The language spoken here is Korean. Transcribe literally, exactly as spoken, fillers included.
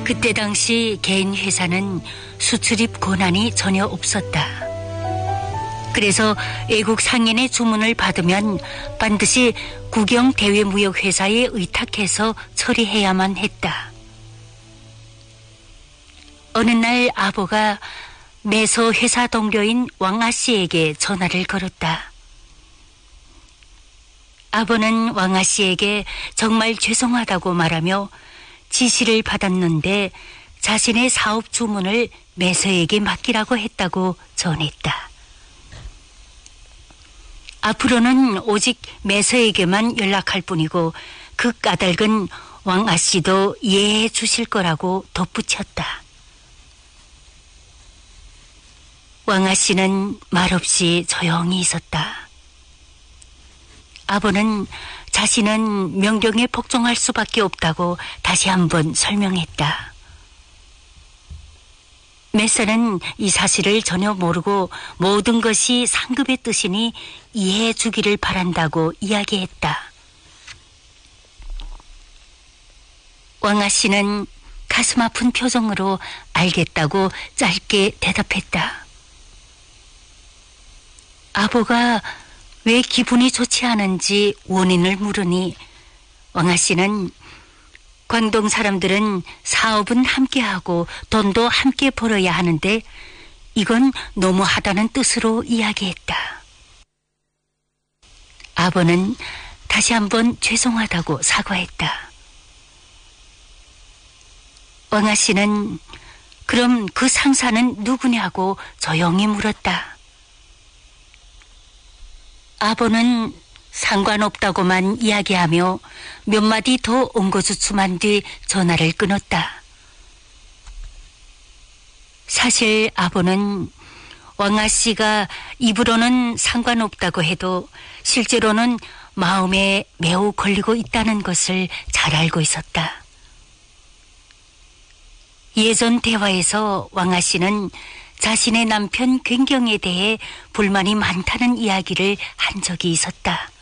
그때 당시 개인 회사는 수출입 권한이 전혀 없었다. 그래서 외국 상인의 주문을 받으면 반드시 국영 대외무역회사에 의탁해서 처리해야만 했다. 어느 날 아버가 매서 회사 동료인 왕아 씨에게 전화를 걸었다. 아버는 왕아 씨에게 정말 죄송하다고 말하며 지시를 받았는데 자신의 사업 주문을 매서에게 맡기라고 했다고 전했다. 앞으로는 오직 매서에게만 연락할 뿐이고 그 까닭은 왕아 씨도 이해해 주실 거라고 덧붙였다. 왕아 씨는 말없이 조용히 있었다. 아버는 자신은 명령에 복종할 수밖에 없다고 다시 한번 설명했다. 매서는 이 사실을 전혀 모르고 모든 것이 상급의 뜻이니 이해해 주기를 바란다고 이야기했다. 왕아 씨는 가슴 아픈 표정으로 알겠다고 짧게 대답했다. 아버가 왜 기분이 좋지 않은지 원인을 물으니 왕아 씨는 광동 사람들은 사업은 함께하고 돈도 함께 벌어야 하는데 이건 너무하다는 뜻으로 이야기했다. 아버는 다시 한번 죄송하다고 사과했다. 왕아 씨는 그럼 그 상사는 누구냐고 조용히 물었다. 아버는 상관없다고만 이야기하며 몇 마디 더 엉거주춤한 뒤 전화를 끊었다. 사실 아버는 왕아 씨가 입으로는 상관없다고 해도 실제로는 마음에 매우 걸리고 있다는 것을 잘 알고 있었다. 예전 대화에서 왕아 씨는 자신의 남편 굉경에 대해 불만이 많다는 이야기를 한 적이 있었다.